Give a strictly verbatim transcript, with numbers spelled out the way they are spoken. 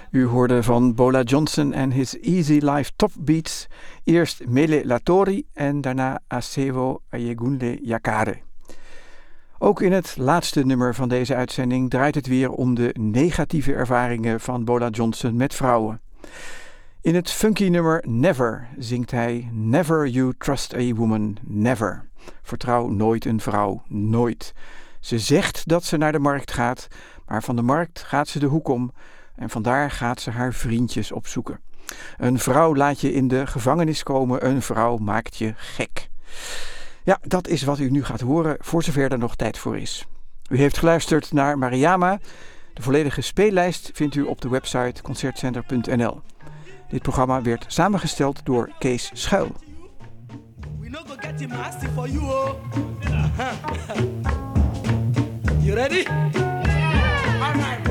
U hoorde van Bola Johnson en his Easy Life Top Beats. Eerst Mele Latori en daarna Asevo Ayegunle Yakare. Ook in het laatste nummer van deze uitzending draait het weer om de negatieve ervaringen van Bola Johnson met vrouwen. In het funky nummer Never zingt hij Never you trust a woman, never. Vertrouw nooit een vrouw, nooit. Ze zegt dat ze naar de markt gaat, maar van de markt gaat ze de hoek om en vandaar gaat ze haar vriendjes opzoeken. Een vrouw laat je in de gevangenis komen, een vrouw maakt je gek. Ja, dat is wat u nu gaat horen, voor zover er nog tijd voor is. U heeft geluisterd naar Mariama. De volledige speellijst vindt u op de website concertcenter punt n l. Dit programma werd samengesteld door Kees Schuil. You ready? Yeah. All right.